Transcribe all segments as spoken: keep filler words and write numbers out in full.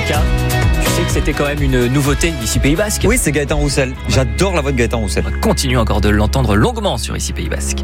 Lucas, tu sais que c'était quand même une nouveauté ici Pays Basque. Oui, c'est Gaëtan Roussel. J'adore la voix de Gaëtan Roussel. On continue encore de l'entendre longuement sur ici Pays Basque.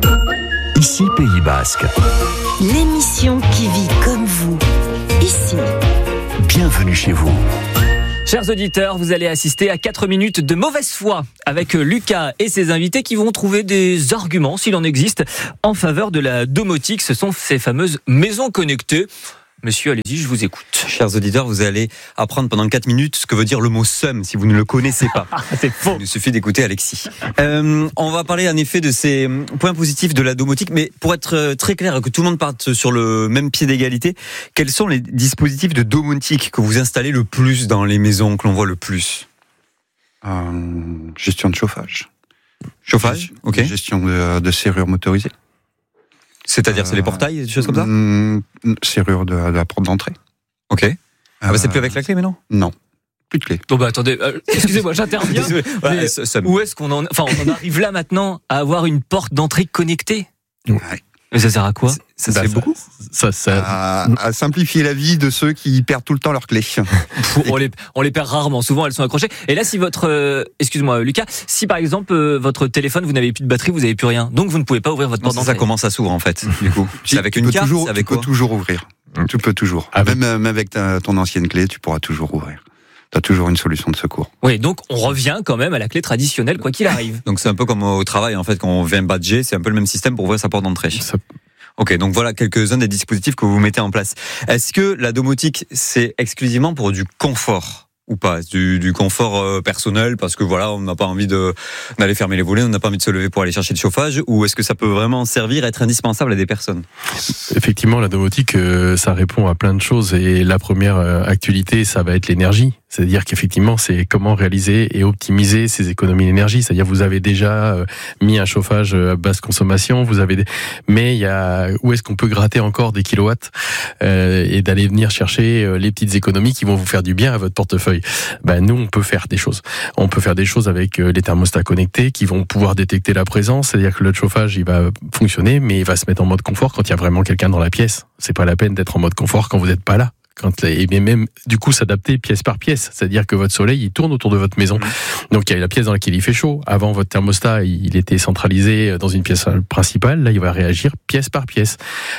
Ici Pays Basque. L'émission qui vit comme vous, ici. Bienvenue chez vous. Chers auditeurs, vous allez assister à quatre minutes de mauvaise foi avec Lucas et ses invités qui vont trouver des arguments, s'il en existe, en faveur de la domotique. Ce sont ces fameuses maisons connectées. Monsieur, allez-y, je vous écoute. Chers auditeurs, vous allez apprendre pendant quatre minutes ce que veut dire le mot somme si vous ne le connaissez pas. C'est faux. Il suffit d'écouter Alexis. Euh, on va parler en effet de ces points positifs de la domotique, mais pour être très clair et que tout le monde parte sur le même pied d'égalité, quels sont les dispositifs de domotique que vous installez le plus dans les maisons, que l'on voit le plus ? euh, Gestion de chauffage. Chauffage, ok. Gestion de, de serrure motorisée. C'est-à-dire, c'est les portails, des choses comme ça ? Hum, Serrure de, de la porte d'entrée. Ok. Ah bah c'est plus avec la clé, mais non ? Non, plus de clé. Bon bah attendez, euh, excusez-moi, j'interviens. Voilà, Mais ça- ça- où est-ce qu'on en, enfin, on en arrive là maintenant à avoir une porte d'entrée connectée ? Ouais. Mais ça sert à quoi ? Ça se Bah, fait ça- beaucoup ? Ça, ça, À, à simplifier la vie de ceux qui perdent tout le temps leurs clés. on les, on les perd rarement. Souvent, elles sont accrochées. Et là, si votre, euh, excuse-moi, Lucas, si par exemple euh, votre téléphone, vous n'avez plus de batterie, vous n'avez plus rien, donc vous ne pouvez pas ouvrir votre Non, porte ça, d'entrée. ça commence à s'ouvrir en fait, du coup. Tu- C'est avec tu une peux carte, toujours, c'est avec tu peux quoi ? toujours ouvrir. Tu peux toujours. Avec- Même, même avec ta- ton ancienne clé, tu pourras toujours ouvrir. Tu as toujours une solution de secours. Oui, donc on revient quand même à la clé traditionnelle, quoi qu'il arrive. Donc c'est un peu comme au travail en fait, quand on vient badger, c'est un peu le même système pour ouvrir sa porte d'entrée. ça- Ok, donc voilà quelques-uns des dispositifs que vous mettez en place. Est-ce que la domotique, c'est exclusivement pour du confort ou pas, du, du confort euh, personnel, parce que voilà, on n'a pas envie de d'aller fermer les volets, on n'a pas envie de se lever pour aller chercher le chauffage, ou est-ce que ça peut vraiment servir, être indispensable à des personnes ? Effectivement, la domotique, euh, ça répond à plein de choses. Et la première euh, actualité, ça va être l'énergie. C'est-à-dire qu'effectivement, c'est comment réaliser et optimiser ces économies d'énergie. C'est-à-dire, vous avez déjà euh, mis un chauffage à basse consommation, vous avez des... mais il y a où est-ce qu'on peut gratter encore des kilowatts euh, et d'aller venir chercher euh, les petites économies qui vont vous faire du bien à votre portefeuille. Ben nous, on peut faire des choses. On peut faire des choses avec euh, les thermostats connectés qui vont pouvoir détecter la présence. C'est-à-dire que le chauffage, il va fonctionner, mais il va se mettre en mode confort quand il y a vraiment quelqu'un dans la pièce. C'est pas la peine d'être en mode confort quand vous n'êtes pas là. Quand, et même du coup s'adapter pièce par pièce, c'est-à-dire que votre soleil il tourne autour de votre maison. Mmh. Donc il y a la pièce dans laquelle il fait chaud. Avant votre thermostat il était centralisé dans une pièce principale, là il va réagir pièce par pièce.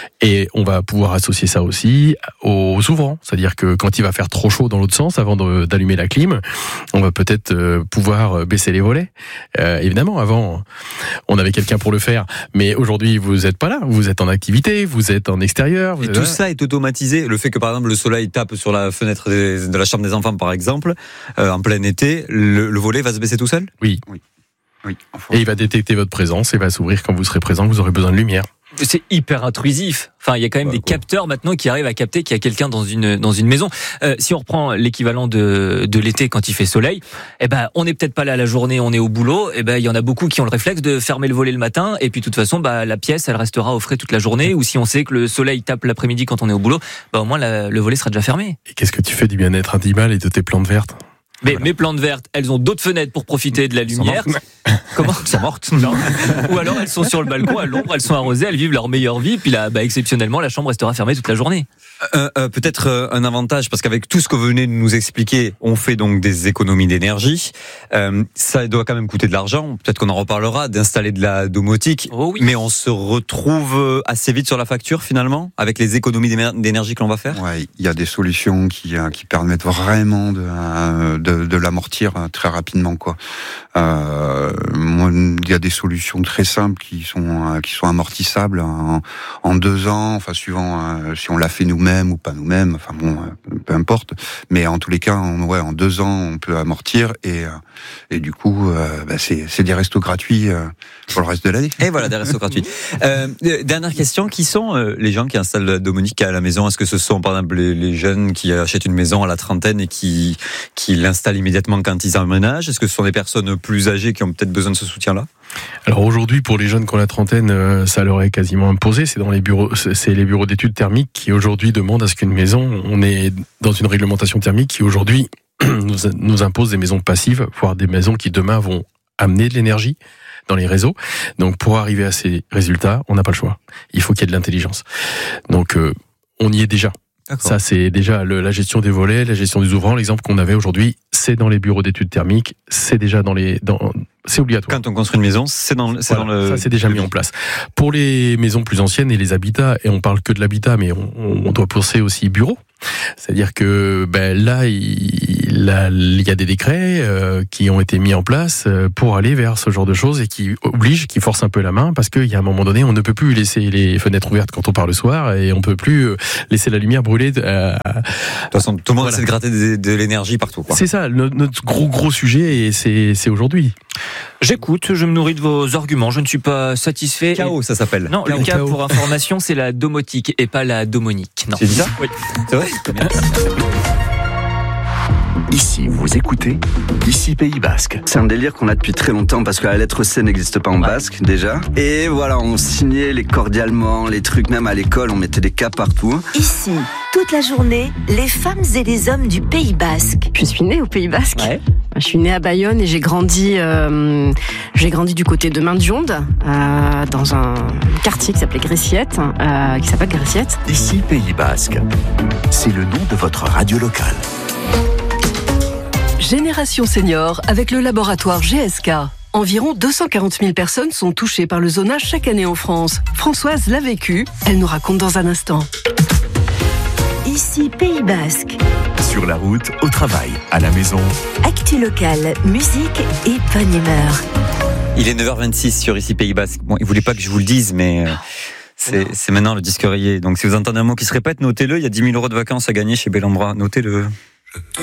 Et on va pouvoir associer ça aussi aux ouvrants, c'est-à-dire que quand il va faire trop chaud dans l'autre sens, avant de, d'allumer la clim, on va peut-être euh, pouvoir baisser les volets. Euh, évidemment, avant on avait quelqu'un pour le faire, mais aujourd'hui vous n'êtes pas là, vous êtes en activité, vous êtes en extérieur. Vous Et êtes tout là. ça est automatisé. Le fait que par exemple le soleil tape sur la fenêtre des, de la chambre des enfants par exemple, euh, en plein été, le, le volet va se baisser tout seul ? Oui. Enfin, Et il va détecter votre présence et va s'ouvrir quand vous serez présent, vous aurez besoin de lumière. C'est hyper intrusif. Enfin, il y a quand même Bah, des quoi. capteurs maintenant qui arrivent à capter qu'il y a quelqu'un dans une dans une maison. Euh, si on reprend l'équivalent de de l'été quand il fait soleil, eh ben on n'est peut-être pas là la journée, on est au boulot. Eh ben il y en a beaucoup qui ont le réflexe de fermer le volet le matin et puis de toute façon bah la pièce elle restera au frais toute la journée. Ou si on sait que le soleil tape l'après-midi quand on est au boulot, bah au moins la- le volet sera déjà fermé. Et qu'est-ce que tu fais du bien-être animal et de tes plantes vertes ? Mais Voilà. mes plantes vertes, elles ont d'autres fenêtres pour profiter de la sont lumière. Comment ? Elles sont mortes. Non. Ou alors elles sont sur le balcon à l'ombre, elles sont arrosées, elles vivent leur meilleure vie. Puis là, bah, exceptionnellement, la chambre restera fermée toute la journée. Euh, euh, peut-être euh, un avantage, parce qu'avec tout ce que vous venez de nous expliquer, on fait donc des économies d'énergie. Euh, ça doit quand même coûter de l'argent. Peut-être qu'on en reparlera, d'installer de la domotique. Oh oui. Mais on se retrouve assez vite sur la facture finalement, avec les économies d'émer- d'énergie que l'on va faire. ouais, il y a des solutions qui, euh, qui permettent vraiment de, euh, de, de l'amortir euh, très rapidement, quoi. Euh, moi, il y a des solutions très simples qui sont euh, qui sont amortissables en, en deux ans, enfin suivant euh, si on l'a fait nous-mêmes ou pas nous-mêmes, enfin bon, euh, peu importe. Mais en tous les cas, en, ouais, en deux ans, on peut amortir et euh, et du coup, euh, bah, c'est c'est des restos gratuits euh, pour le reste de l'année. Et voilà, des restos gratuits. Euh, dernière question, qui sont euh, les gens qui installent la domotique à la maison ? Est-ce que ce sont par exemple les, les jeunes qui achètent une maison à la trentaine et qui, qui l'installent immédiatement quand ils emménagent ? Est-ce que ce sont des personnes plus âgées qui ont peut-être besoin de ce soutien-là ? Alors aujourd'hui, pour les jeunes qui ont la trentaine, euh, ça leur est quasiment imposé. C'est dans les bureaux, c'est les bureaux d'études thermiques qui aujourd'hui demandent à ce qu'une maison, on est dans une réglementation thermique qui aujourd'hui nous, nous impose des maisons passives, voire des maisons qui demain vont amener de l'énergie dans les réseaux. Donc pour arriver à ces résultats, on n'a pas le choix. Il faut qu'il y ait de l'intelligence. Donc euh, on y est déjà. D'accord. Ça, c'est déjà le, la gestion des volets, la gestion des ouvrants. L'exemple qu'on avait aujourd'hui, c'est dans les bureaux d'études thermiques, c'est déjà dans les, dans, c'est obligatoire. Quand on construit une maison, c'est dans, c'est Voilà, dans le. ça, c'est déjà mis en place. Pour les maisons plus anciennes et les habitats, et on parle que de l'habitat, mais on, on doit penser aussi bureaux. C'est-à-dire que ben, là, il, là, il y a des décrets euh, qui ont été mis en place pour aller vers ce genre de choses et qui obligent, qui forcent un peu la main, parce qu'il y a un moment donné, on ne peut plus laisser les fenêtres ouvertes quand on part le soir et on ne peut plus laisser la lumière brûler. Euh, de toute façon, tout le monde voilà. essaie de gratter de, de l'énergie partout, quoi. C'est ça, notre, notre gros gros sujet, et c'est, c'est aujourd'hui. J'écoute, je me nourris de vos arguments, je ne suis pas satisfait. Chaos, ça s'appelle. Non, Chaos. le cas, Chaos. pour information, c'est la domotique et pas la domonique. Non. Tu dis ça? Oui. C'est vrai? Ici, vous écoutez Ici Pays Basque. C'est un délire qu'on a depuis très longtemps parce que la lettre C n'existe pas en basque déjà. Et voilà, on signait les cordialement, les trucs, même à l'école, on mettait des cas partout. Ici, toute la journée, les femmes et les hommes du Pays Basque. Je suis née au Pays Basque. Ouais. Je suis née à Bayonne et j'ai grandi, euh, j'ai grandi du côté de Maindionde, euh, dans un quartier qui s'appelait Gressiette, euh, qui s'appelle Gressiette. Ici Pays Basque. C'est le nom de votre radio locale. Génération Senior avec le laboratoire G S K. Environ deux cent quarante mille personnes sont touchées par le zonage chaque année en France. Françoise l'a vécu, elle nous raconte dans un instant. Ici, Pays Basque. Sur la route, au travail, à la maison. Actu locale, musique et bonne humeur. Il est neuf heures vingt-six sur Ici Pays Basque. Bon, il voulait pas que je vous le dise, mais euh, c'est, c'est maintenant le disque rayé. Donc si vous entendez un mot qui se répète, notez-le. Il y a dix mille euros de vacances à gagner chez Bellambra. Notez-le.